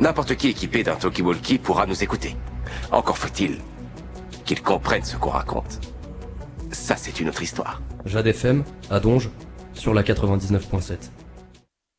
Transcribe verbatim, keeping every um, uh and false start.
N'importe qui équipé d'un talkie-walkie pourra nous écouter. Encore faut-il qu'ils comprennent ce qu'on raconte. Ça, c'est une autre histoire. Jade F M, à Donge, sur la quatre-vingt-dix-neuf point sept.